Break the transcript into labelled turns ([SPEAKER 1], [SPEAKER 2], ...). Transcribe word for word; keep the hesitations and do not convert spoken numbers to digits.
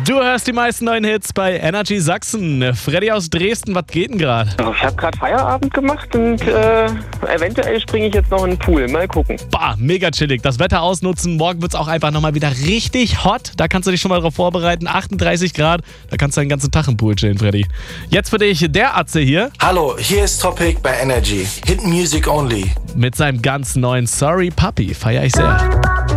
[SPEAKER 1] Du hörst die meisten neuen Hits bei Energy Sachsen. Freddy aus Dresden, was geht denn gerade?
[SPEAKER 2] Ich habe gerade Feierabend gemacht und äh, eventuell springe ich jetzt noch in den Pool. Mal gucken.
[SPEAKER 1] Bah, mega chillig. Das Wetter ausnutzen. Morgen wird es auch einfach nochmal wieder richtig hot. Da kannst du dich schon mal drauf vorbereiten. achtunddreißig Grad. Da kannst du den ganzen Tag im Pool chillen, Freddy. Jetzt für dich der Atze hier.
[SPEAKER 3] Hallo, hier ist Topic bei Energy. Hit Music Only.
[SPEAKER 1] Mit seinem ganz neuen Sorry Puppy. Feier ich sehr.